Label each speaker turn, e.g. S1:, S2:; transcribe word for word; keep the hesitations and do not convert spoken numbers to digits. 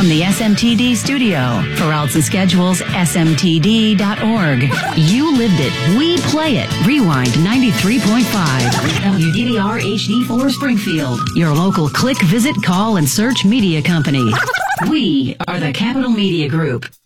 S1: from the S M T D studio. For routes and schedules, S M T D dot org. You lived it. We play it. Rewind ninety-three point five. W D B R H D four Springfield. Your local click, visit, call, and search media company. We are the Capital Media Group.